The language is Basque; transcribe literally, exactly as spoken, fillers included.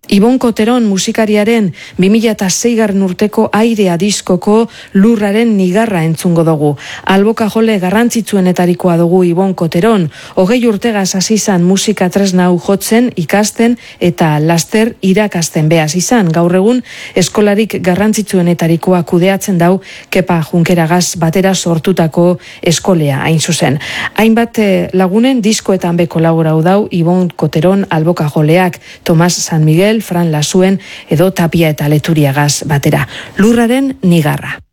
Ibon Koteron musikariaren bi mila seigarren urteko airea diskoko Lurraren nigarra entzungo dugu. Alboka jole garrantzitsuenetarikoa dugu Ibon Koteron. Hogei urtegaz hasi izan musika tresna hau jotzen, ikasten eta laster irakasten behaz izan. Gaur egun eskolarik garrantzitsuenetarikoa kudeatzen dau Kepa Junkeragaz batera sortutako eskolea hain zuzen. Hainbat lagunen diskoetan beko laborau dau Ibon Koteron alboka joleak, Tomas San Miguel, Fran Lasuen edo Tapia eta Leturiagaz batera. Lurraren nigarra.